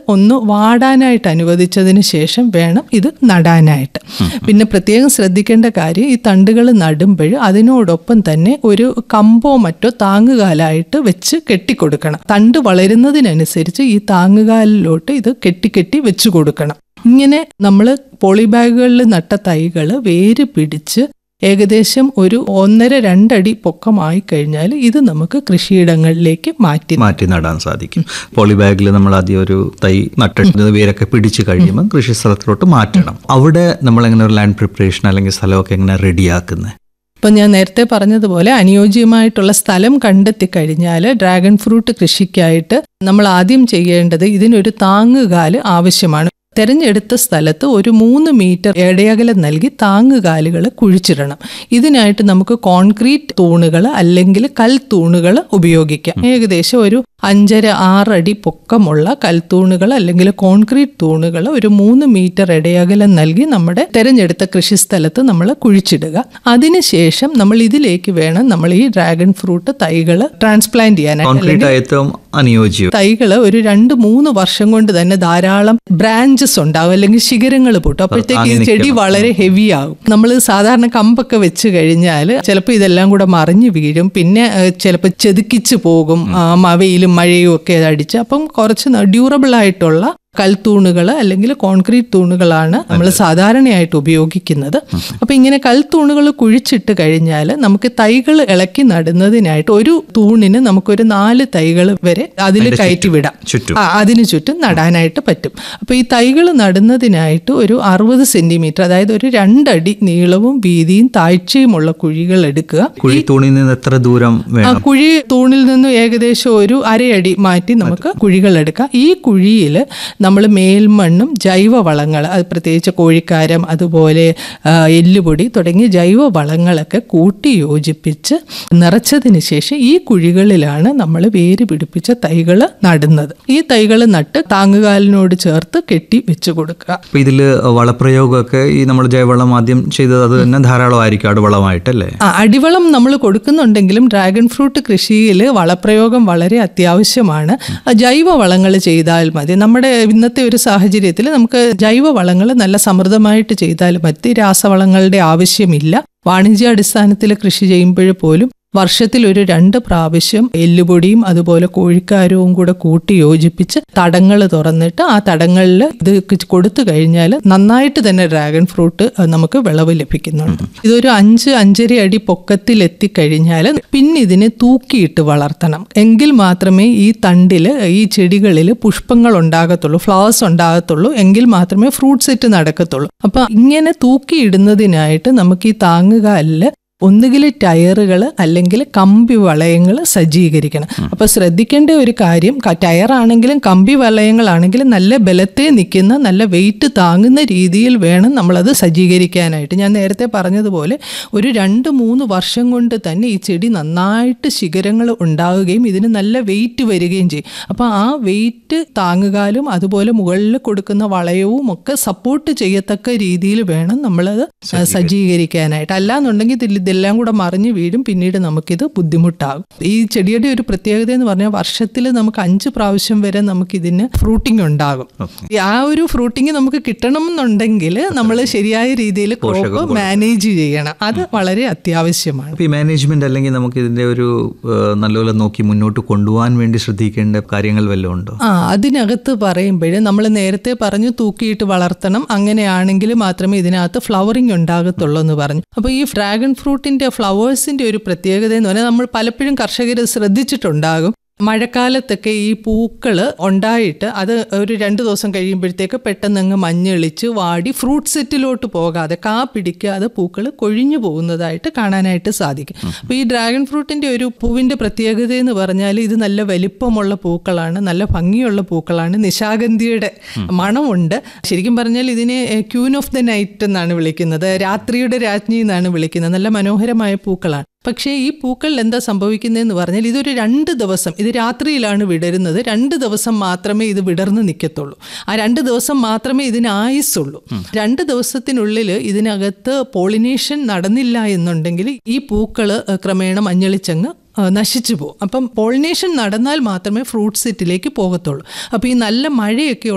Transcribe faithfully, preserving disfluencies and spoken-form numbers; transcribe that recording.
ഒന്ന് വാടാനായിട്ട് അനുവദിച്ചതിന് ശേഷം വേണം ഇത് നടാനായിട്ട്. പിന്നെ പ്രത്യേകം ശ്രദ്ധിക്കേണ്ട കാര്യം, ഈ തണ്ടുകൾ നടുമ്പോൾ അതിനോടൊപ്പം തന്നെ ഒരു കമ്പോ മറ്റോ താങ്ങുകാലായിട്ട് വെച്ച് കെട്ടിക്കൊടുക്കണം. തണ്ട് വളരുന്നതിനനുസരിച്ച് ഈ താങ്ങുകാലിലോട്ട് ഇത് കെട്ടി കെട്ടി വെച്ച് കൊടുക്കണം. ഇങ്ങനെ നമ്മൾ പോളിബാഗുകളിൽ നട്ട തൈകൾ വേര് പിടിച്ച് ഏകദേശം ഒരു ഒന്നര രണ്ടടി പൊക്കമായി കഴിഞ്ഞാൽ ഇത് നമുക്ക് കൃഷിയിടങ്ങളിലേക്ക് മാറ്റി മാറ്റി നടാൻ സാധിക്കും. പോളിബാഗിൽ നമ്മൾ ആദ്യം ഒരു തൈ നട്ടിട്ട് വേരൊക്കെ പിടിച്ചു കഴിയുമ്പോൾ കൃഷി സ്ഥലത്തിലോട്ട് മാറ്റണം. അവിടെ നമ്മൾ എങ്ങനെ ഒരു ലാൻഡ് പ്രിപ്പറേഷൻ അല്ലെങ്കിൽ സ്ഥലമൊക്കെ എങ്ങനെ റെഡിയാക്കുന്നത്? ഇപ്പം ഞാൻ നേരത്തെ പറഞ്ഞതുപോലെ അനുയോജ്യമായിട്ടുള്ള സ്ഥലം കണ്ടെത്തി കഴിഞ്ഞാൽ ഡ്രാഗൺ ഫ്രൂട്ട് കൃഷിക്കായിട്ട് നമ്മൾ ആദ്യം ചെയ്യേണ്ടത് ഇതിനൊരു താങ്ങുകാല് ആവശ്യമാണ്. തെരഞ്ഞെടുത്ത സ്ഥലത്ത് ഒരു മൂന്ന് മീറ്റർ ഇടയകലം നൽകി താങ്ങുകാലുകൾ കുഴിച്ചിടണം. ഇതിനായിട്ട് നമുക്ക് കോൺക്രീറ്റ് തൂണുകൾ അല്ലെങ്കിൽ കൽത്തൂണുകൾ ഉപയോഗിക്കാം. ഏകദേശം ഒരു അഞ്ചര ആറടി പൊക്കമുള്ള കൽത്തൂണുകൾ അല്ലെങ്കിൽ കോൺക്രീറ്റ് തൂണുകൾ ഒരു മൂന്ന് മീറ്റർ ഇടയകലം നൽകി നമ്മുടെ തെരഞ്ഞെടുത്ത കൃഷിസ്ഥലത്ത് നമ്മൾ കുഴിച്ചിടുക. അതിനുശേഷം നമ്മൾ ഇതിലേക്ക് വേണം നമ്മൾ ഈ ഡ്രാഗൺ ഫ്രൂട്ട് തൈകൾ ട്രാൻസ്പ്ലാന്റ് ചെയ്യാനായിട്ട്. അനുയോജ്യം തൈകൾ ഒരു രണ്ട് മൂന്ന് വർഷം കൊണ്ട് തന്നെ ധാരാളം ബ്രാഞ്ചസ് ഉണ്ടാവും അല്ലെങ്കിൽ ശിഖരങ്ങൾ പൊട്ടും. അപ്പോഴത്തേക്ക് ഈ ചെടി വളരെ ഹെവി ആകും. നമ്മൾ സാധാരണ കമ്പൊക്കെ വെച്ച് കഴിഞ്ഞാൽ ചിലപ്പോൾ ഇതെല്ലാം കൂടെ മറിഞ്ഞു വീഴും. പിന്നെ ചിലപ്പോൾ ചെതുക്കിച്ച് പോകും, വെയിലും മഴയും ഒക്കെ അടിച്ച്. അപ്പം കുറച്ച് ഡ്യൂറബിൾ ആയിട്ടുള്ള കൽത്തൂണുകൾ അല്ലെങ്കിൽ കോൺക്രീറ്റ് തൂണുകളാണ് നമ്മൾ സാധാരണയായിട്ട് ഉപയോഗിക്കുന്നത്. അപ്പം ഇങ്ങനെ കൽത്തൂണുകൾ കുഴിച്ചിട്ട് കഴിഞ്ഞാൽ നമുക്ക് തൈകൾ ഇളക്കി നടുന്നതിനായിട്ട് ഒരു തൂണിന് നമുക്കൊരു നാല് തൈകൾ വരെ അതിൽ കയറ്റി വിടാം. അതിന് ചുറ്റും നടാനായിട്ട് പറ്റും. അപ്പോൾ ഈ തൈകൾ നടുന്നതിനായിട്ട് ഒരു അറുപത് സെന്റിമീറ്റർ, അതായത് ഒരു രണ്ടടി നീളവും വീതിയും താഴ്ചയുമുള്ള കുഴികൾ എടുക്കുക. കുഴി തൂണിൽ നിന്ന് എത്ര ദൂരം വേണം? കുഴി തൂണിൽ നിന്നും ഏകദേശം ഒരു അരയടി മാറ്റി നമുക്ക് കുഴികൾ എടുക്കാം. ഈ കുഴിയിൽ നമ്മൾ മേൽമണ്ണും ജൈവവളങ്ങൾ, അത് പ്രത്യേകിച്ച് കോഴിക്കാരം അതുപോലെ എല്ലുപൊടി തുടങ്ങിയ ജൈവവളങ്ങളൊക്കെ കൂട്ടി യോജിപ്പിച്ച് നിറച്ചതിന് ശേഷം ഈ കുഴികളിലാണ് നമ്മൾ വേര് പിടിപ്പിച്ച തൈകൾ നടുന്നത്. ഈ തൈകൾ നട്ട് താങ്ങുകാലിനോട് ചേർത്ത് കെട്ടി വെച്ച് കൊടുക്കുക. ഇതിൽ വളപ്രയോഗമൊക്കെ ഈ നമ്മൾ ജൈവവളം ആദ്യം ചെയ്തത് അത് തന്നെ ധാരാളമായിരിക്കും അടിവളമായിട്ടല്ലേ? ആ അടിവളം നമ്മൾ കൊടുക്കുന്നുണ്ടെങ്കിലും ഡ്രാഗൺ ഫ്രൂട്ട് കൃഷിയിൽ വളപ്രയോഗം വളരെ അത്യാവശ്യമാണ്. ജൈവവളങ്ങൾ ചെയ്താൽ മതി. നമ്മുടെ ഇന്നത്തെ ഒരു സാഹചര്യത്തിൽ നമുക്ക് ജൈവവളങ്ങൾ നല്ല സമൃദ്ധമായിട്ട് ചെയ്താൽ മതി. രാസവളങ്ങളുടെ ആവശ്യമില്ല. വാണിജ്യാടിസ്ഥാനത്തിൽ കൃഷി ചെയ്യുമ്പോൾ പോലും വർഷത്തിൽ ഒരു രണ്ട് പ്രാവശ്യം എല്ലുപൊടിയും അതുപോലെ കോഴിക്കാരവും കൂടെ കൂട്ടി യോജിപ്പിച്ച് തടങ്ങൾ തുറന്നിട്ട് ആ തടങ്ങളിൽ ഇത് കൊടുത്തു കഴിഞ്ഞാൽ നന്നായിട്ട് തന്നെ ഡ്രാഗൺ ഫ്രൂട്ട് നമുക്ക് വിളവ് ലഭിക്കുന്നുണ്ട്. ഇതൊരു അഞ്ച് അഞ്ചര അടി പൊക്കത്തിൽ എത്തിക്കഴിഞ്ഞാൽ പിന്നെ ഇതിനെ തൂക്കിയിട്ട് വളർത്തണം. എങ്കിൽ മാത്രമേ ഈ തണ്ടിൽ ഈ ചെടികളിൽ പുഷ്പങ്ങൾ ഉണ്ടാകത്തുള്ളൂ, ഫ്ലവേഴ്സ് ഉണ്ടാകത്തുള്ളൂ. എങ്കിൽ മാത്രമേ ഫ്രൂട്ട് സെറ്റ് നടക്കത്തുള്ളൂ. അപ്പൊ ഇങ്ങനെ തൂക്കിയിടുന്നതിനായിട്ട് നമുക്ക് ഈ താങ്ങുകാലിൽ ഒന്നുകിൽ ടയറുകൾ അല്ലെങ്കിൽ കമ്പി വളയങ്ങൾ സജ്ജീകരിക്കണം. അപ്പോൾ ശ്രദ്ധിക്കേണ്ട ഒരു കാര്യം, ടയറാണെങ്കിലും കമ്പി വളയങ്ങളാണെങ്കിലും നല്ല ബലത്തെ നിൽക്കുന്ന നല്ല വെയിറ്റ് താങ്ങുന്ന രീതിയിൽ വേണം നമ്മളത് സജ്ജീകരിക്കാനായിട്ട്. ഞാൻ നേരത്തെ പറഞ്ഞതുപോലെ ഒരു രണ്ട് മൂന്ന് വർഷം കൊണ്ട് തന്നെ ഈ ചെടി നന്നായിട്ട് ശിഖരങ്ങൾ ഉണ്ടാവുകയും ഇതിന് നല്ല വെയിറ്റ് വരികയും ചെയ്യും. അപ്പോൾ ആ വെയിറ്റ് താങ്ങുകാലും അതുപോലെ മുകളിൽ കൊടുക്കുന്ന വളയവും ഒക്കെ സപ്പോർട്ട് ചെയ്യത്തക്ക രീതിയിൽ വേണം നമ്മളത് സജ്ജീകരിക്കാനായിട്ട്. അല്ലാന്നുണ്ടെങ്കിൽ ഇതെല്ലാം കൂടെ മറിഞ്ഞു വീഴും, പിന്നീട് നമുക്കിത് ബുദ്ധിമുട്ടാകും. ഈ ചെടിയുടെ ഒരു പ്രത്യേകത എന്ന് പറഞ്ഞാൽ വർഷത്തിൽ നമുക്ക് അഞ്ച് പ്രാവശ്യം വരെ നമുക്കിതിന് ഫ്രൂട്ടിങ് ഉണ്ടാകും. ആ ഒരു ഫ്രൂട്ടിങ് നമുക്ക് കിട്ടണം എന്നുണ്ടെങ്കിൽ നമ്മൾ ശരിയായ രീതിയിൽ ക്രോപ്പ് മാനേജ് ചെയ്യണം. അത് വളരെ അത്യാവശ്യമാണ്. ഈ മാനേജ്മെന്റ് അല്ലെങ്കിൽ നമുക്ക് ഇതിന്റെ ഒരു നല്ലപോലെ നോക്കി മുന്നോട്ട് കൊണ്ടുപോകാൻ വേണ്ടി ശ്രദ്ധിക്കേണ്ട കാര്യങ്ങൾ വല്ലതും ഉണ്ടോ? ആ അതിനകത്ത് പറയുമ്പോൾ നമ്മൾ നേരത്തെ പറഞ്ഞു തൂക്കിയിട്ട് വളർത്തണം, അങ്ങനെയാണെങ്കിൽ മാത്രമേ ഇതിനകത്ത് ഫ്ലവറിങ് ഉണ്ടാകത്തുള്ളൂ എന്ന് പറഞ്ഞു. അപ്പോൾ ഈ ഡ്രാഗൺ ഫ്രൂട്ടിന്റെ ഫ്ലവേഴ്സിന്റെ ഒരു പ്രത്യേകത എന്ന് പറഞ്ഞാൽ നമ്മൾ പലപ്പോഴും കർഷകർ ശ്രദ്ധിച്ചിട്ടുണ്ടാകും. മഴക്കാലത്തൊക്കെ ഈ പൂക്കൾ ഉണ്ടായിട്ട് അത് ഒരു രണ്ട് ദിവസം കഴിയുമ്പോഴത്തേക്ക് പെട്ടെന്ന് അങ്ങ് മഞ്ഞളിച്ച് വാടി ഫ്രൂട്ട് സെറ്റിലോട്ട് പോകാതെ കാ പിടിക്കാതെ പൂക്കൾ കൊഴിഞ്ഞു പോകുന്നതായിട്ട് കാണാനായിട്ട് സാധിക്കും. അപ്പോൾ ഈ ഡ്രാഗൺ ഫ്രൂട്ടിൻ്റെ ഒരു പൂവിൻ്റെ പ്രത്യേകത എന്ന് പറഞ്ഞാൽ ഇത് നല്ല വലിപ്പമുള്ള പൂക്കളാണ്, നല്ല ഭംഗിയുള്ള പൂക്കളാണ്, നിശാഗന്ധിയുടെ മണമുണ്ട്. ശരിക്കും പറഞ്ഞാൽ ഇതിനെ ക്യൂൻ ഓഫ് ദ നൈറ്റ് എന്നാണ് വിളിക്കുന്നത്, രാത്രിയുടെ രാജ്ഞി എന്നാണ് വിളിക്കുന്നത്. നല്ല മനോഹരമായ പൂക്കളാണ്. പക്ഷേ ഈ പൂക്കളിൽ എന്താ സംഭവിക്കുന്നതെന്ന് പറഞ്ഞാൽ ഇതൊരു രണ്ട് ദിവസം, ഇത് രാത്രിയിലാണ് വിടരുന്നത്, രണ്ട് ദിവസം മാത്രമേ ഇത് വിടർന്ന് നിൽക്കത്തുള്ളൂ. ആ രണ്ട് ദിവസം മാത്രമേ ഇതിന് ആയുസ്സുള്ളൂ. രണ്ട് ദിവസത്തിനുള്ളിൽ ഇതിനകത്ത് പോളിനേഷൻ നടന്നില്ല എന്നുണ്ടെങ്കിൽ ഈ പൂക്കൾ ക്രമേണ മഞ്ഞളിച്ചങ്ങ് നശിച്ചു പോകും. അപ്പം പോളിനേഷൻ നടന്നാൽ മാത്രമേ ഫ്രൂട്ട് സെറ്റിലേക്ക് പോകത്തുള്ളൂ. അപ്പോൾ ഈ നല്ല മഴയൊക്കെ